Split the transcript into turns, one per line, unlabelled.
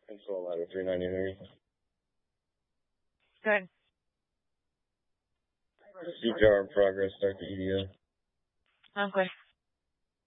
Install ladder 393.
Good.
CPR in progress, start the EDO.
Okay.